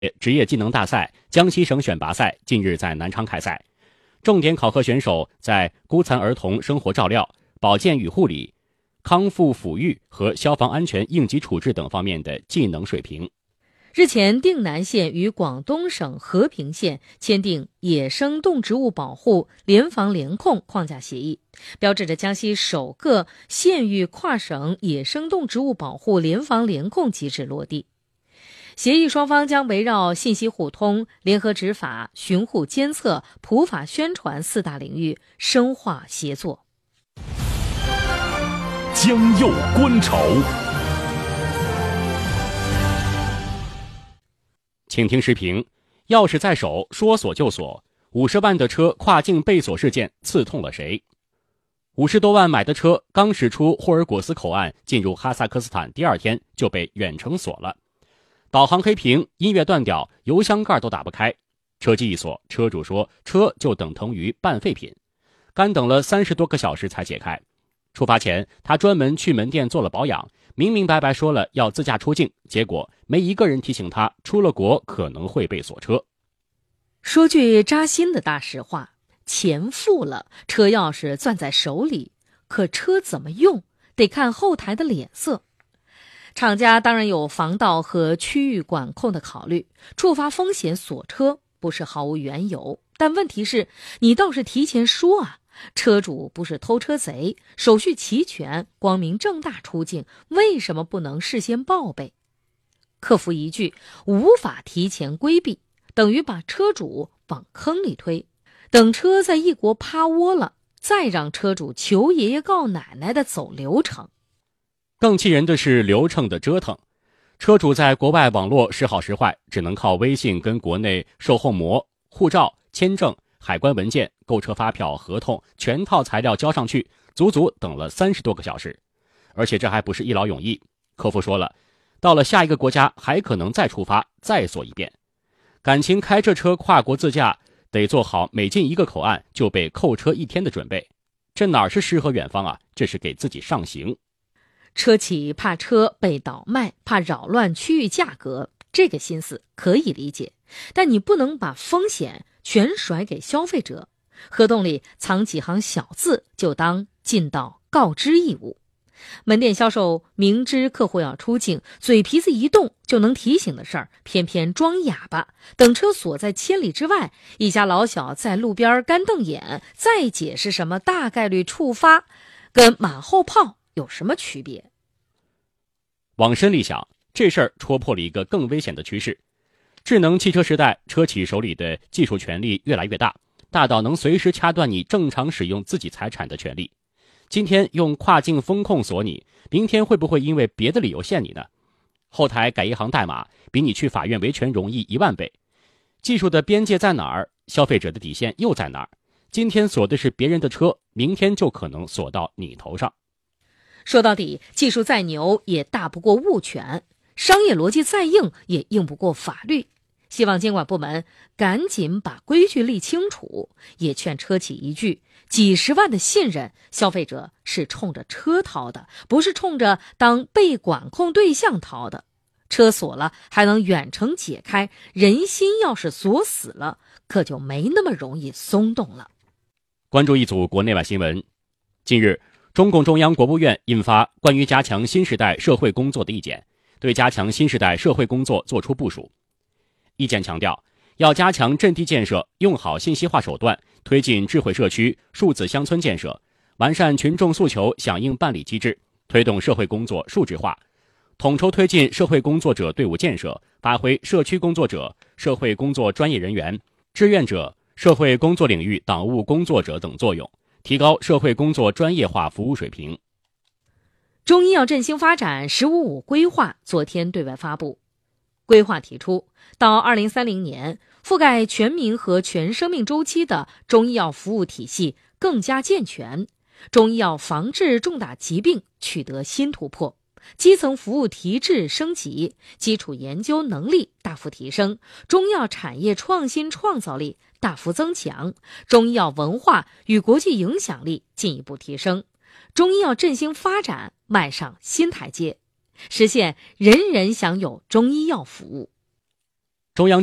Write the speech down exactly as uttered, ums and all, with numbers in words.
职业技能大赛江西省选拔赛近日在南昌开赛，重点考核选手在孤残儿童生活照料、保健与护理、康复抚育和消防安全应急处置等方面的技能水平。 日前，定南县与广东省和平县签订野生动植物保护联防联控框架协议，标志着江西首个县域跨省野生动植物保护联防联控机制落地。协议双方将围绕信息互通、联合执法、巡护监测、普法宣传四大领域深化协作。 江右观潮， 请听时评：钥匙在手，说锁就锁。五十万的车跨境被锁事件刺痛了谁？五十多万买的车刚驶出霍尔果斯口岸进入哈萨克斯坦，第二天就被远程锁了。导航黑屏，音乐断掉，油箱盖都打不开。车机一锁，车主说车就等同于半废品，干等了三十多个小时才解开。出发前，他专门去门店做了保养，明明白白说了要自驾出境，结果没一个人提醒他出了国可能会被锁车。 说句扎心的大实话，钱付了，车钥匙攥在手里，可车怎么用得看后台的脸色。厂家当然有防盗和区域管控的考虑，触发风险锁车不是毫无缘由，但问题是你倒是提前说啊，车主不是偷车贼，手续齐全，光明正大出境，为什么不能事先报备？客服一句无法提前规避，等于把车主往坑里推，等车在异国趴窝了，再让车主求爷爷告奶奶的走流程。 更气人的是流程的折腾，车主在国外网络时好时坏，只能靠微信跟国内售后膜、护照、签证、海关文件、购车发票、合同全套材料交上去，足足等了三十多个小时。而且这还不是一劳永逸，客服说了，到了下一个国家还可能再出发，再锁一遍。感情开着车跨国自驾，得做好每进一个口岸就被扣车一天的准备。这哪是诗和远方啊，这是给自己上刑。 车企怕车被倒卖，怕扰乱区域价格，这个心思可以理解，但你不能把风险全甩给消费者。合同里藏几行小字就当尽到告知义务。门店销售明知客户要出境，嘴皮子一动就能提醒的事儿，偏偏装哑巴，等车锁在千里之外，一家老小在路边干瞪眼，再解释什么大概率触发，跟马后炮有什么区别？ 往深里想，这事儿戳破了一个更危险的趋势。智能汽车时代，车企手里的技术权力越来越大，大到能随时掐断你正常使用自己财产的权利。今天用跨境风控锁你，明天会不会因为别的理由限你呢？后台改一行代码，比你去法院维权容易一万倍。技术的边界在哪儿？消费者的底线又在哪儿？今天锁的是别人的车，明天就可能锁到你头上。 说到底，技术再牛也大不过物权，商业逻辑再硬也硬不过法律。希望监管部门赶紧把规矩立清楚，也劝车企一句，几十万的信任，消费者是冲着车掏的，不是冲着当被管控对象掏的。车锁了还能远程解开，人心要是锁死了，可就没那么容易松动了。 关注一组国内外新闻。近日，中共中央、国务院印发关于加强新时代社会工作的意见，对加强新时代社会工作作出部署。意见强调，要加强阵地建设，用好信息化手段，推进智慧社区、数字乡村建设，完善群众诉求响应办理机制，推动社会工作数字化，统筹推进社会工作者队伍建设，发挥社区工作者、社会工作专业人员、志愿者、社会工作领域党务工作者等作用，提高社会工作专业化服务水平。 中医药振兴发展“十五五”规划昨天对外发布。规划提出，到二零三零年，覆盖全民和全生命周期的中医药服务体系更加健全，中医药防治重大疾病取得新突破，基层服务提质升级，基础研究能力大幅提升，中药产业创新创造力大幅增强，中医药文化与国际影响力进一步提升，中医药振兴发展迈上新台阶，实现人人享有中医药服务。 中央